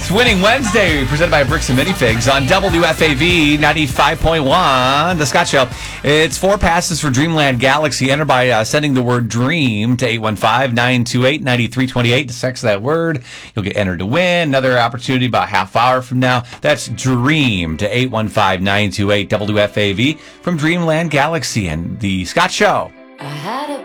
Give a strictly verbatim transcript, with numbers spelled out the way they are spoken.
It's Winning Wednesday, presented by Bricks and Minifigs on W F A V ninety-five point one, The Scott Show. It's four passes for Dreamland Galaxy. Enter by uh, sending the word DREAM to eight one five, nine two eight, nine three two eight. To text that word, you'll get entered to win. Another opportunity about half hour from now. That's DREAM to eight one five, nine two eight, W F A V from Dreamland Galaxy and The Scott Show. I had a